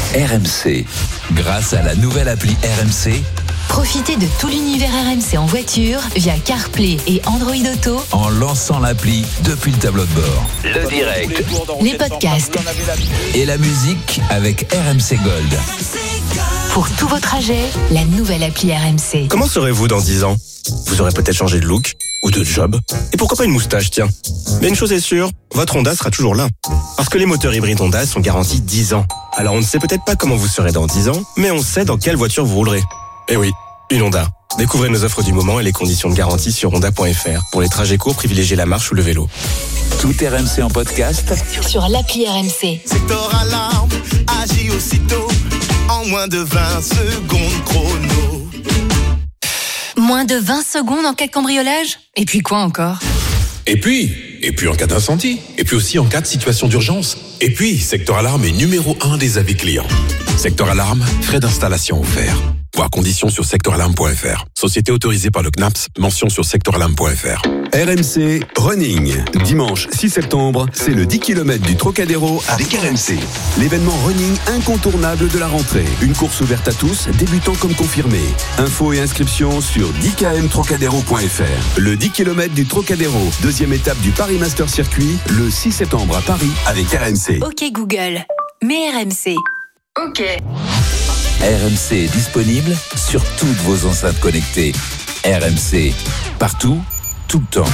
RMC. Grâce à la nouvelle appli RMC, profitez de tout l'univers RMC en voiture via CarPlay et Android Auto en lançant l'appli depuis le tableau de bord. Le direct, les podcasts et la musique avec RMC Gold. Pour tous vos trajets, la nouvelle appli RMC. Comment serez-vous dans 10 ans ? Vous aurez peut-être changé de look ou de job. Et pourquoi pas une moustache, tiens. Mais une chose est sûre, votre Honda sera toujours là. Parce que les moteurs hybrides Honda sont garantis 10 ans. Alors on ne sait peut-être pas comment vous serez dans 10 ans, mais on sait dans quelle voiture vous roulerez. Eh oui, une Honda. Découvrez nos offres du moment et les conditions de garantie sur honda.fr. Pour les trajets courts, privilégiez la marche ou le vélo. Tout RMC en podcast sur l'appli RMC. Secteur Alarme agit aussitôt en moins de 20 secondes chrono. Moins de 20 secondes en cas de cambriolage ? Et puis quoi encore ? Et puis en cas d'incendie. Et puis aussi en cas de situation d'urgence. Et puis, Secteur Alarme est numéro 1 des avis clients. Secteur Alarme, frais d'installation offerts. Voir conditions sur secteuralarme.fr. Société autorisée par le CNAPS, mention sur secteuralarme.fr. RMC Running. Dimanche 6 septembre, c'est le 10 km du Trocadéro avec RMC. L'événement running incontournable de la rentrée. Une course ouverte à tous, débutants comme confirmés. Infos et inscriptions sur 10kmtrocadéro.fr. Le 10 km du Trocadéro, deuxième étape du Paris Master Circuit, le 6 septembre à Paris avec RMC. Ok Google, mets RMC. Ok. RMC est disponible sur toutes vos enceintes connectées. RMC, partout, tout le temps.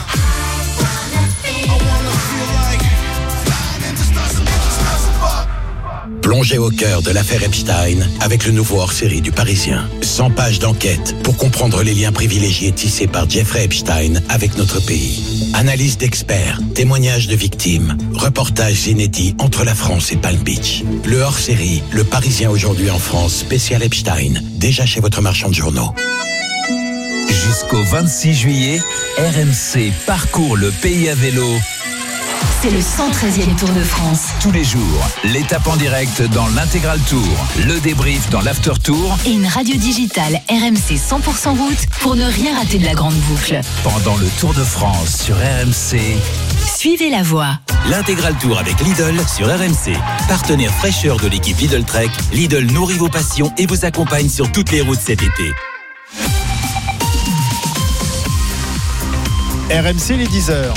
Plongez au cœur de l'affaire Epstein avec le nouveau hors-série du Parisien. 100 pages d'enquête pour comprendre les liens privilégiés tissés par Jeffrey Epstein avec notre pays. Analyse d'experts, témoignages de victimes, reportages inédits entre la France et Palm Beach. Le hors-série, le Parisien aujourd'hui en France, spécial Epstein, déjà chez votre marchand de journaux. Jusqu'au 26 juillet, RMC parcourt le pays à vélo. C'est le 113e Tour de France. Tous les jours, l'étape en direct dans l'Intégral Tour, le débrief dans l'After Tour et une radio digitale RMC 100% route pour ne rien rater de la grande boucle. Pendant le Tour de France sur RMC, suivez la voie. L'Intégral Tour avec Lidl sur RMC. Partenaire fraîcheur de l'équipe Lidl Trek, Lidl nourrit vos passions et vous accompagne sur toutes les routes cet été. RMC les 10h.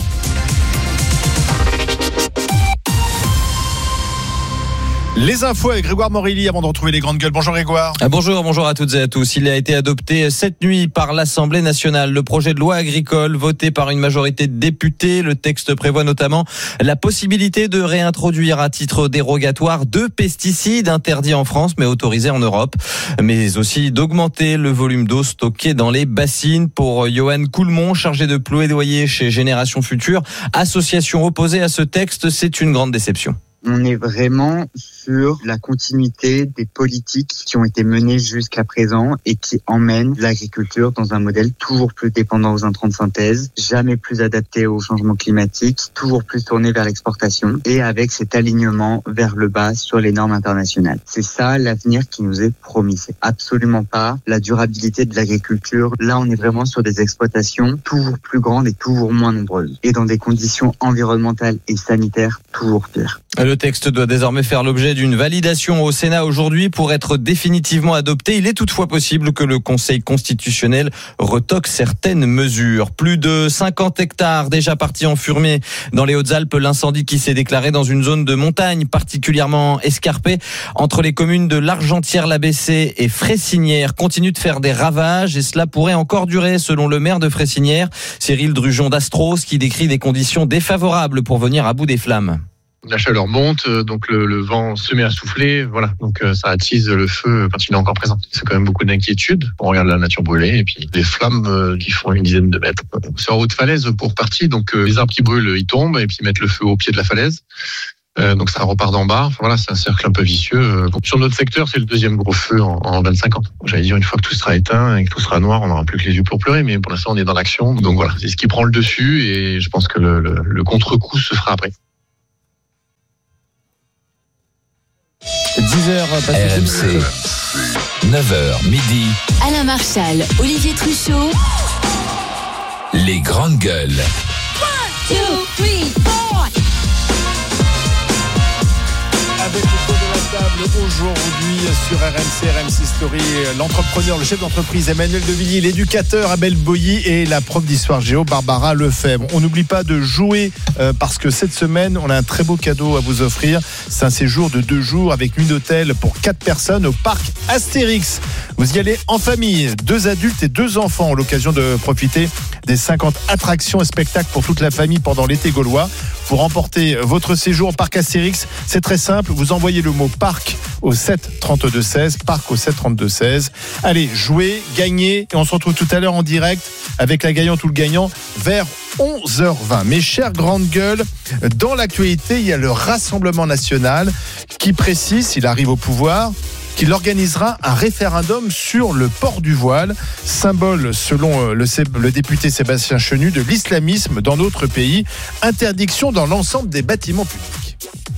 Les infos avec Grégoire Morelli avant de retrouver les grandes gueules. Bonjour Grégoire. Bonjour à toutes et à tous. Il a été adopté cette nuit par l'Assemblée nationale. Le projet de loi agricole voté par une majorité de députés. Le texte prévoit notamment la possibilité de réintroduire à titre dérogatoire 2 pesticides interdits en France mais autorisés en Europe. Mais aussi d'augmenter le volume d'eau stocké dans les bassines. Pour Johan Coulmont, chargé de plaidoyer chez Génération Future, association opposée à ce texte, c'est une grande déception. On est vraiment sur la continuité des politiques qui ont été menées jusqu'à présent et qui emmènent l'agriculture dans un modèle toujours plus dépendant aux intrants de synthèse, jamais plus adapté au changement climatique, toujours plus tourné vers l'exportation et avec cet alignement vers le bas sur les normes internationales. C'est ça l'avenir qui nous est promis. C'est absolument pas la durabilité de l'agriculture. Là, on est vraiment sur des exploitations toujours plus grandes et toujours moins nombreuses et dans des conditions environnementales et sanitaires toujours pires. Le texte doit désormais faire l'objet d'une validation au Sénat aujourd'hui pour être définitivement adopté. Il est toutefois possible que le Conseil constitutionnel retoque certaines mesures. Plus de 50 hectares déjà partis en fumée dans les Hautes-Alpes. L'incendie qui s'est déclaré dans une zone de montagne particulièrement escarpée entre les communes de l'Argentière-la-Bessée et Fressinière continue de faire des ravages et cela pourrait encore durer selon le maire de Fressinière, Cyril Drujon d'Astros, qui décrit des conditions défavorables pour venir à bout des flammes. La chaleur monte, donc le vent se met à souffler, voilà. Donc ça attise le feu quand il est encore présent. C'est quand même beaucoup d'inquiétude. On regarde la nature brûler et puis les flammes qui font une dizaine de mètres. C'est en haute falaise pour partie, donc les arbres qui brûlent, ils tombent et puis mettent le feu au pied de la falaise. Donc ça repart d'en bas. Enfin, voilà, c'est un cercle un peu vicieux. Donc, sur notre secteur, c'est le deuxième gros feu en 25 ans. J'allais dire, une fois que tout sera éteint et que tout sera noir, on n'aura plus que les yeux pour pleurer. Mais pour l'instant, on est dans l'action. Donc voilà, c'est ce qui prend le dessus et je pense que le contre-coup se fera après. 10h, RMC, 9h, midi. Alain Marchal, Olivier Truchot. Les grandes gueules. 1, 2, 3, 4. Avec le table aujourd'hui sur RMC Story, l'entrepreneur, le chef d'entreprise Emmanuel Devilliers, l'éducateur Abel Boilly et la prof d'histoire géo Barbara Lefebvre. On n'oublie pas de jouer parce que cette semaine, on a un très beau cadeau à vous offrir. C'est un séjour de 2 jours avec nuit d'hôtel pour 4 personnes au parc Astérix. Vous y allez en famille, 2 adultes et 2 enfants ont l'occasion de profiter des 50 attractions et spectacles pour toute la famille pendant l'été gaulois. Pour remporter votre séjour au parc Astérix, c'est très simple, vous envoyez le mot parc au 7 32 16, parc au 7 32 16. Allez, jouez, gagnez et on se retrouve tout à l'heure en direct avec la gagnante ou le gagnant vers 11h20. Mes chères grandes gueules, dans l'actualité, il y a le Rassemblement national qui précise, s'il arrive au pouvoir, qu'il organisera un référendum sur le port du voile, symbole, selon le député Sébastien Chenu, de l'islamisme dans notre pays. Interdiction dans l'ensemble des bâtiments publics.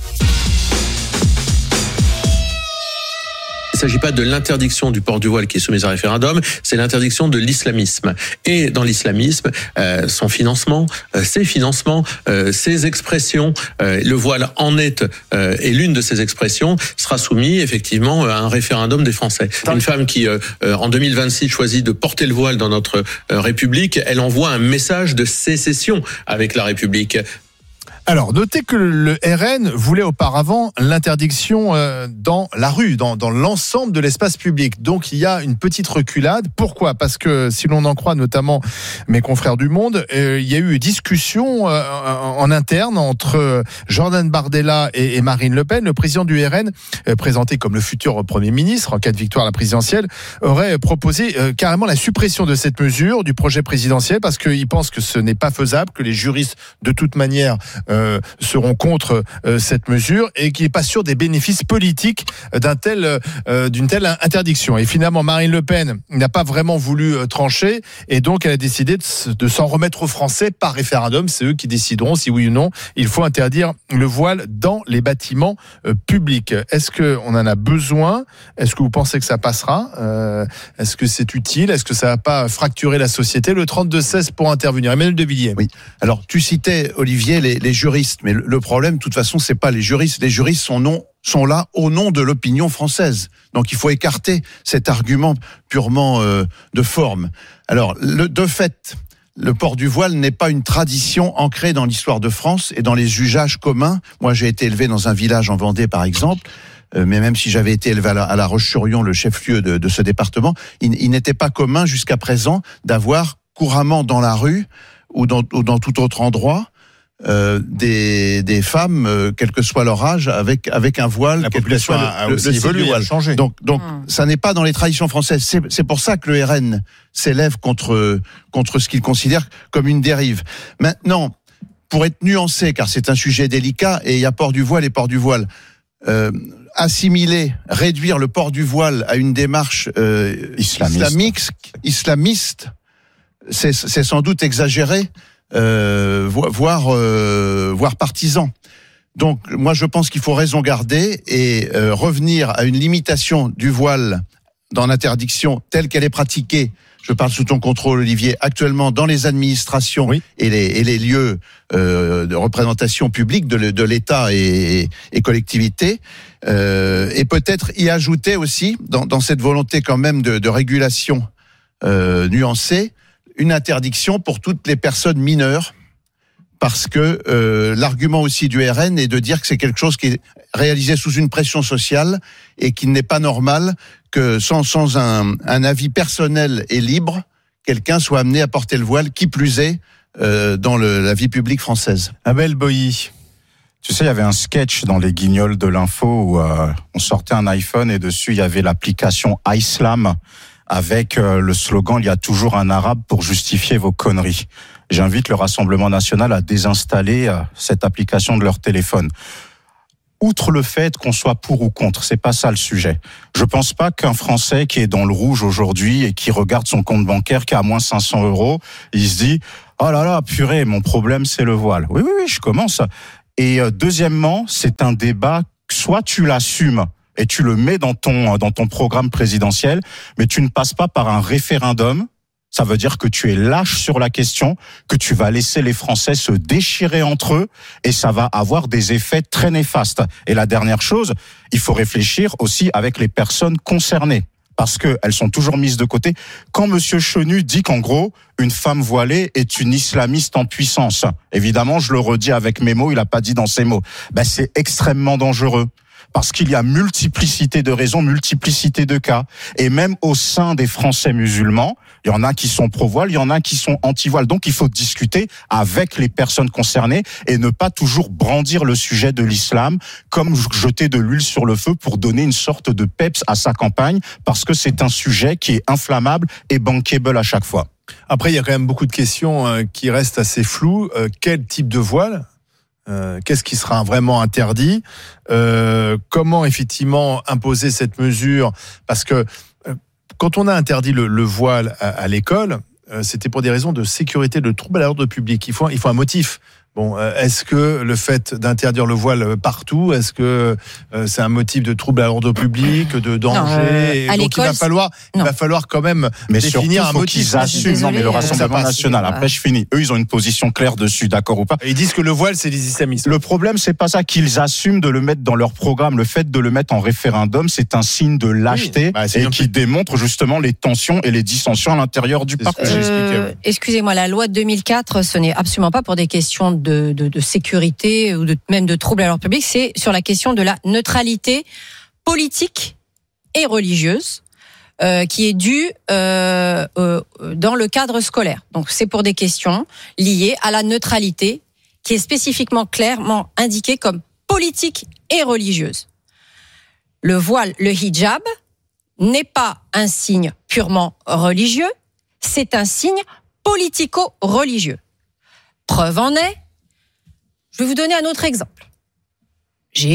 Il ne s'agit pas de l'interdiction du port du voile qui est soumise à référendum, c'est l'interdiction de l'islamisme. Et dans l'islamisme, son financement, ses financements, ses expressions, le voile en est, et l'une de ces expressions sera soumise effectivement à un référendum des Français. Une femme qui, en 2026, choisit de porter le voile dans notre République, elle envoie un message de sécession avec la République. Alors, notez que le RN voulait auparavant l'interdiction dans la rue, dans l'ensemble de l'espace public. Donc, il y a une petite reculade. Pourquoi ? Parce que, si l'on en croit notamment mes confrères du Monde, il y a eu discussion en interne entre Jordan Bardella et Marine Le Pen. Le président du RN, présenté comme le futur Premier ministre en cas de victoire à la présidentielle, aurait proposé carrément la suppression de cette mesure du projet présidentiel parce qu'il pense que ce n'est pas faisable, que les juristes, de toute manière, seront contre cette mesure et qui n'est pas sûr des bénéfices politiques d'une telle interdiction. Et finalement, Marine Le Pen n'a pas vraiment voulu trancher et donc elle a décidé de s'en remettre aux Français par référendum. C'est eux qui décideront si oui ou non il faut interdire le voile dans les bâtiments publics. Est-ce qu'on en a besoin ? Est-ce que vous pensez que ça passera ? Est-ce que c'est utile ? Est-ce que ça ne va pas fracturer la société ? Le 32-16 pour intervenir. Emmanuel Devilliers. Oui. Alors, tu citais, Olivier, les juristes, mais le problème, de toute façon, c'est pas les juristes. Les juristes sont là au nom de l'opinion française. Donc, il faut écarter cet argument purement de forme. Alors, de fait, le port du voile n'est pas une tradition ancrée dans l'histoire de France et dans les usages communs. Moi, j'ai été élevé dans un village en Vendée, par exemple. Mais même si j'avais été élevé à la Roche-sur-Yon, le chef-lieu de ce département, il n'était pas commun jusqu'à présent d'avoir couramment dans la rue ou dans tout autre endroit des femmes, quel que soit leur âge, avec un voile. La population a aussi évolué, a changé. Donc, ça n'est pas dans les traditions françaises. C'est pour ça que le RN s'élève contre ce qu'il considère comme une dérive. Maintenant, pour être nuancé, car c'est un sujet délicat, et il y a port du voile et port du voile. Réduire le port du voile à une démarche islamiste, c'est sans doute exagéré. Voire partisan. Donc, moi, je pense qu'il faut raison garder et revenir à une limitation du voile dans l'interdiction telle qu'elle est pratiquée. Je parle sous ton contrôle, Olivier, actuellement dans les administrations et les lieux de représentation publique de l'État et collectivités. Et peut-être y ajouter aussi, dans cette volonté quand même de régulation nuancée, une interdiction pour toutes les personnes mineures, parce que l'argument aussi du RN est de dire que c'est quelque chose qui est réalisé sous une pression sociale et qu'il n'est pas normal que sans un avis personnel et libre, quelqu'un soit amené à porter le voile, qui plus est dans la vie publique française. Abel Boilly. Tu sais, il y avait un sketch dans les Guignols de l'info où on sortait un iPhone et dessus il y avait l'application iSlam, avec le slogan « Il y a toujours un arabe pour justifier vos conneries ». J'invite le Rassemblement national à désinstaller cette application de leur téléphone. Outre le fait qu'on soit pour ou contre, c'est pas ça le sujet. Je pense pas qu'un Français qui est dans le rouge aujourd'hui et qui regarde son compte bancaire qui est à moins 500 €, il se dit « Oh là là, purée, mon problème c'est le voile ». Oui, je commence. Et deuxièmement, c'est un débat, soit tu l'assumes et tu le mets dans ton programme présidentiel, mais tu ne passes pas par un référendum. Ça veut dire que tu es lâche sur la question, que tu vas laisser les Français se déchirer entre eux et ça va avoir des effets très néfastes. Et la dernière chose, il faut réfléchir aussi avec les personnes concernées. Parce qu'elles sont toujours mises de côté. Quand Monsieur Chenu dit qu'en gros, une femme voilée est une islamiste en puissance, évidemment, je le redis avec mes mots, il n'a pas dit dans ses mots, c'est extrêmement dangereux. Parce qu'il y a multiplicité de raisons, multiplicité de cas. Et même au sein des Français musulmans, il y en a qui sont pro-voile, il y en a qui sont anti-voile. Donc il faut discuter avec les personnes concernées et ne pas toujours brandir le sujet de l'islam comme jeter de l'huile sur le feu pour donner une sorte de peps à sa campagne, parce que c'est un sujet qui est inflammable et bankable à chaque fois. Après, il y a quand même beaucoup de questions qui restent assez floues. Quel type de voile ? Qu'est-ce qui sera vraiment interdit ? Comment effectivement imposer cette mesure ? Parce que quand on a interdit le voile à l'école, c'était pour des raisons de sécurité, de trouble à l'ordre public. Il faut un motif. Bon, est-ce que le fait d'interdire le voile partout, est-ce que c'est un motif de trouble à l'ordre public, de danger ? Non, donc il va falloir quand même définir un motif. Qu'ils assument. Non, mais le Rassemblement national. Après, je finis. Eux, ils ont une position claire dessus, d'accord ou pas ? Et ils disent que le voile, c'est les islamistes. Le problème, c'est pas ça qu'ils assument de le mettre dans leur programme. Le fait de le mettre en référendum, c'est un signe de lâcheté et qui démontre justement les tensions et les dissensions à l'intérieur du parti. Excusez-moi, la loi de 2004, ce n'est absolument pas pour des questions de sécurité ou même de troubles à l'ordre public, c'est sur la question de la neutralité politique et religieuse qui est due dans le cadre scolaire. Donc c'est pour des questions liées à la neutralité qui est spécifiquement clairement indiquée comme politique et religieuse. Le voile, le hijab, n'est pas un signe purement religieux, c'est un signe politico-religieux. Preuve en est, je vais vous donner un autre exemple. Je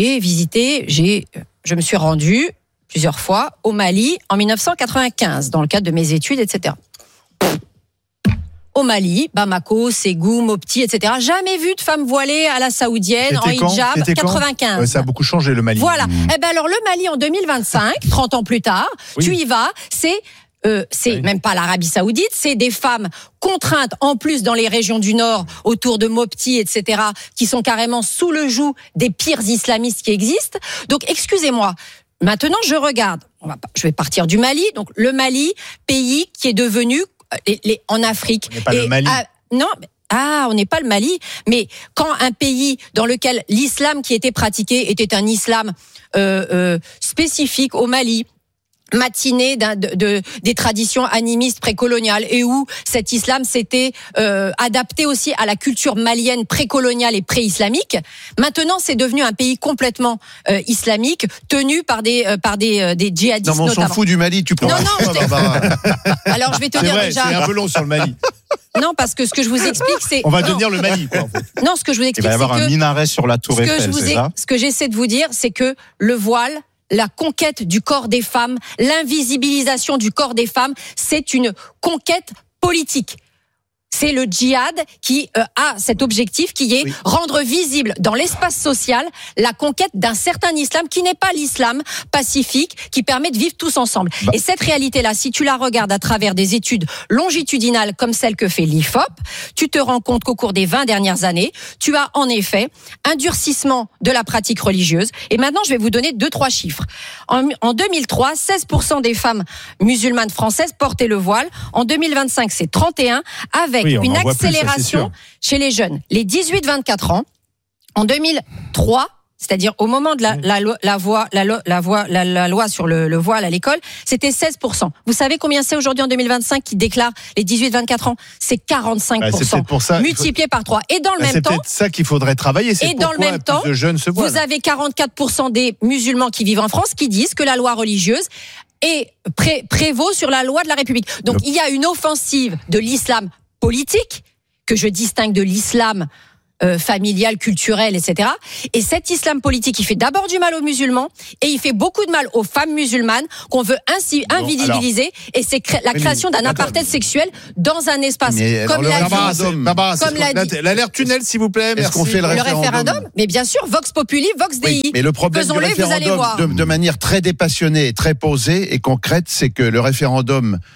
me suis rendue plusieurs fois au Mali en 1995, dans le cadre de mes études, etc. Au Mali, Bamako, Ségou, Mopti, etc. Jamais vu de femme voilée à la saoudienne en hijab. 95. Ça a beaucoup changé, le Mali. Voilà. Alors le Mali en 2025, 30 ans plus tard, tu y vas, c'est même pas l'Arabie Saoudite, c'est des femmes contraintes en plus dans les régions du Nord, autour de Mopti, etc., qui sont carrément sous le joug des pires islamistes qui existent. Donc, excusez-moi. Maintenant, je regarde. Je vais partir du Mali. Donc, le Mali, pays qui est devenu en Afrique. On n'est pas le Mali. On n'est pas le Mali, mais quand un pays dans lequel l'islam qui était pratiqué était un islam spécifique au Mali, matiné des traditions animistes précoloniales, et où cet islam s'était adapté aussi à la culture malienne précoloniale et pré-islamique. Maintenant, c'est devenu un pays complètement islamique, tenu par des djihadistes. Non, mais on s'en fout du Mali, tu prends. Alors, je vais te dire vrai, déjà. C'est un peu long sur le Mali. Non, parce que ce que je vous explique, c'est. On va devenir le Mali, quoi, en fait. Non, ce que je vous explique, c'est que. Il va y avoir un minaret sur la Tour Eiffel, c'est ça ? Ce que j'essaie de vous dire, c'est que le voile, la conquête du corps des femmes, l'invisibilisation du corps des femmes, c'est une conquête politique. C'est le djihad qui a cet objectif qui est rendre visible dans l'espace social la conquête d'un certain islam qui n'est pas l'islam pacifique qui permet de vivre tous ensemble. Et cette réalité-là, si tu la regardes à travers des études longitudinales comme celle que fait l'IFOP, tu te rends compte qu'au cours des 20 dernières années, tu as en effet un durcissement de la pratique religieuse. Et maintenant, je vais vous donner 2-3 chiffres. En 2003, 16% des femmes musulmanes françaises portaient le voile. En 2025, c'est 31%, avec une accélération chez les jeunes. Les 18-24 ans, en 2003, c'est-à-dire au moment de la loi sur le voile à l'école, c'était 16%. Vous savez combien c'est aujourd'hui en 2025 qui déclarent les 18-24 ans ? C'est 45%. C'est peut-être pour ça, multiplié par 3. Et dans le même temps, c'est peut-être ça qu'il faudrait travailler. C'est dans le même temps, de jeunes se voilent. Vous avez 44% des musulmans qui vivent en France qui disent que la loi religieuse prévaut sur la loi de la République. Donc il y a une offensive de l'islam politique, que je distingue de l'islam familial, culturel, etc. Et cet islam politique, il fait d'abord du mal aux musulmans et il fait beaucoup de mal aux femmes musulmanes qu'on veut ainsi invisibiliser. Et c'est la création d'un apartheid sexuel dans un espace comme l'a dit. L'alerte tunnel, s'il vous plaît. Est-ce qu'on fait le référendum ? Mais bien sûr, Vox Populi, Vox Dei. Mais le problème du référendum, de manière très dépassionnée, très posée et concrète, c'est que le référendum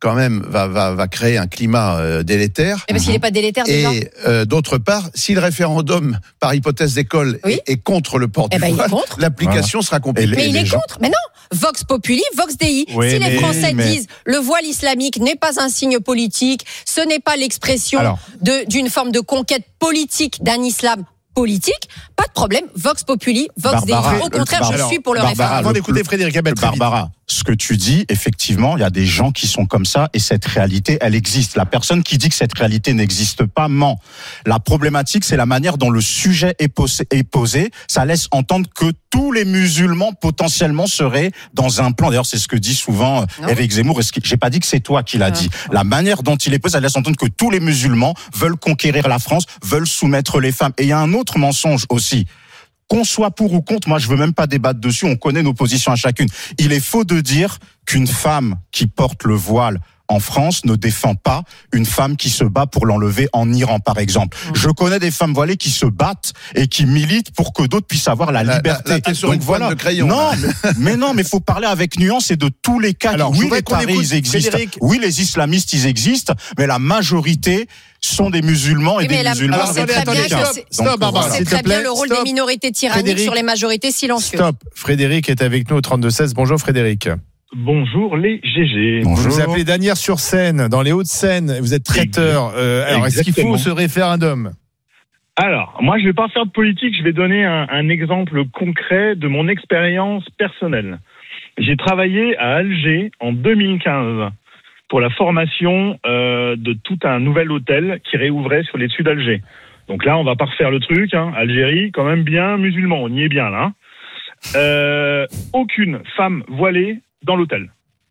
quand même va créer un climat délétère. Et parce qu'il n'est pas délétère déjà. Et d'autre part, si le référendum, par hypothèse d'école, est contre le port du voile, l'application sera compliquée. Mais il est contre. Mais non, Vox Populi, Vox Dei. Oui, si les Français mais- disent le voile islamique n'est pas un signe politique, ce n'est pas l'expression d'une forme de conquête politique d'un islam politique, pas de problème. Vox Populi, Vox Dei. Au contraire, je suis pour le référendum. Avant d'écouter Frédéric Abel, très vite. Barbara, ce que tu dis, effectivement, il y a des gens qui sont comme ça et cette réalité, elle existe. La personne qui dit que cette réalité n'existe pas ment. La problématique, c'est la manière dont le sujet est posé. Ça laisse entendre que tous les musulmans potentiellement seraient dans un plan. D'ailleurs, c'est ce que dit souvent Éric Zemmour. J'ai pas dit que c'est toi qui l'as dit. La manière dont il est posé, ça laisse entendre que tous les musulmans veulent conquérir la France, veulent soumettre les femmes. Et il y a un autre mensonge aussi. Qu'on soit pour ou contre, moi je veux même pas débattre dessus, on connaît nos positions à chacune. Il est faux de dire qu'une femme qui porte le voile en France ne défend pas une femme qui se bat pour l'enlever en Iran, par exemple. Je connais des femmes voilées qui se battent et qui militent pour que d'autres puissent avoir la liberté. Là, t'es sur une pointe de crayon. Non, mais faut parler avec nuance et de tous les cas. Alors, oui, je voudrais les qu'on tarés, écoute ils existent. Frédéric. Oui, les islamistes, ils existent. Mais la majorité sont des musulmans et Oui, mais des musulmans. on sait très bien que Stop, Barbara, c'est s'il te très bien plaît. le rôle Stop. des minorités tyranniques Frédéric. sur les majorités silencieuses. Stop. Frédéric est avec nous au 32-16. Bonjour Frédéric. Bonjour les GG. Vous vous appelez Danières-sur-Seine, dans les Hauts-de-Seine. Vous êtes traiteur. Alors, est-ce qu'il faut Exactement. ce référendum? Alors, moi, je vais pas faire de politique, je vais donner un exemple concret de mon expérience personnelle. J'ai travaillé à Alger en 2015 pour la formation de tout un nouvel hôtel qui réouvrait sur les dessus d'Alger. Donc là, on va pas refaire le truc. Algérie, quand même bien musulman, on y est bien là. Aucune femme voilée dans l'hôtel.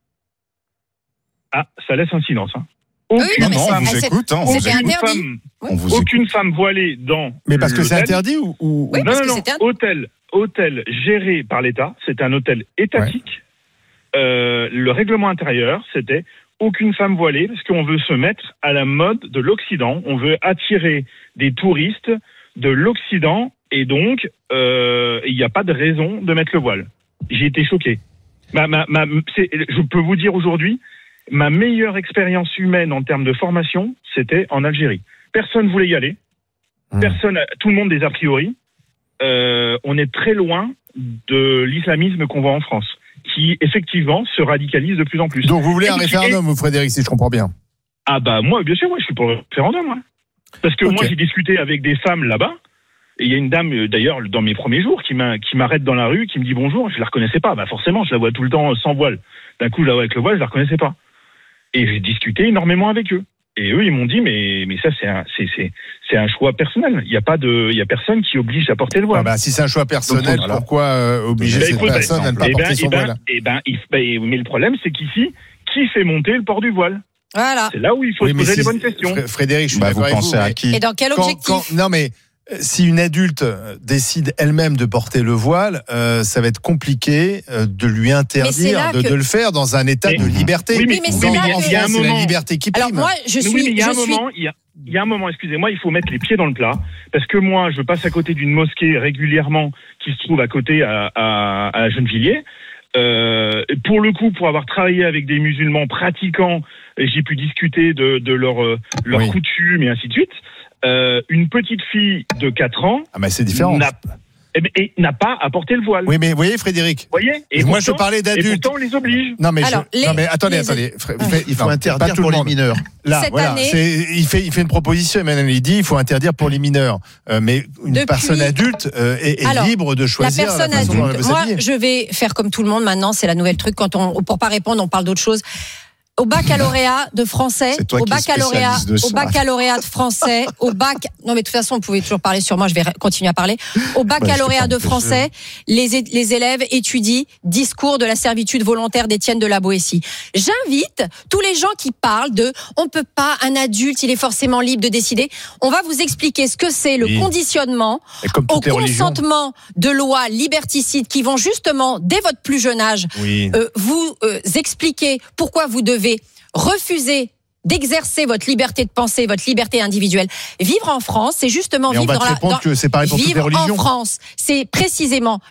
Ah, ça laisse un silence. Oui, non, mais on vous écoute. On vous écoute. Aucune femme voilée dans Mais parce que c'est l'hôtel. interdit ou... Oui, parce que non, c'est hôtel géré par l'État, c'est un hôtel étatique. Le règlement intérieur, c'était aucune femme voilée, parce qu'on veut se mettre à la mode de l'Occident, on veut attirer des touristes de l'Occident, et donc il n'y a pas de raison de mettre le voile. J'ai été choqué. Je peux vous dire aujourd'hui, ma meilleure expérience humaine en termes de formation, c'était en Algérie. Personne voulait y aller. Tout le monde des a priori. On est très loin de l'islamisme qu'on voit en France, qui effectivement se radicalise de plus en plus. Donc vous voulez un référendum, vous Frédéric, si je comprends bien? Ah bah moi, bien sûr, je suis pour le référendum. Parce que moi, j'ai discuté avec des femmes là-bas. Et il y a une dame, d'ailleurs, dans mes premiers jours, qui m'arrête dans la rue, qui me dit bonjour. Je la reconnaissais pas. Bah forcément, je la vois tout le temps sans voile. D'un coup, je la vois avec le voile, je la reconnaissais pas. Et j'ai discuté énormément avec eux. Et eux, ils m'ont dit, mais ça, c'est un choix personnel. Il y a personne qui oblige à porter le voile. Ah bah, si c'est un choix personnel, Donc, voilà. pourquoi obliger cette personne à ne pas porter son voile? Mais le problème, c'est qu'ici, qui fait monter le port du voile? Voilà. C'est là où il faut se poser les bonnes questions. Frédéric, je suis d'accord avec vous. à qui? Et dans quel objectif? Non, mais si une adulte décide elle-même de porter le voile, ça va être compliqué de lui interdire de le faire dans un état de liberté. Oui, mais c'est là que- il y a un C'est moment. la liberté qui prime. Alors moi, Il y a un moment, excusez-moi, il faut mettre les pieds dans le plat, parce que moi, je passe à côté d'une mosquée régulièrement qui se trouve à côté à Gennevilliers. Pour le coup, pour avoir travaillé avec des musulmans pratiquants, j'ai pu discuter de leurs coutumes et ainsi de suite. Une petite fille de 4 ans c'est différent. n'a pas à porter le voile. Oui, mais vous voyez, Frédéric. Voyez. Et moi, pourtant- je parlais d'adultes. Et pourtant, on les oblige. Non, mais, attendez. Il faut interdire pour les mineurs. Là, Cette voilà, année- il fait une proposition, Emmanuel, il dit il faut interdire pour les mineurs. Mais une Depuis- personne adulte est Alors, libre de choisir la personne façon dont elle adulte. veut Moi, s'habiller. je vais faire comme tout le monde maintenant. C'est la nouvelle truc. Pour pas répondre, on parle d'autre chose. Au baccalauréat de français, C'est toi au qui es baccalauréat, spécialiste de ça. au baccalauréat de français, non mais de toute façon vous pouvez toujours parler sur moi, je vais continuer à parler. Au baccalauréat de français, les élèves étudient Discours de la servitude volontaire d'Étienne de la Boétie. J'invite tous les gens qui parlent de on peut pas, un adulte, il est forcément libre de décider. On va vous expliquer ce que c'est le conditionnement Et comme au toutes les religions. consentement de lois liberticides qui vont justement dès votre plus jeune âge vous expliquer pourquoi vous devez refuser d'exercer votre liberté de penser, votre liberté individuelle. Vivre en France, c'est justement Et on vivre va te répondre que c'est pareil pour toutes les vivre religions. en France, c'est précisément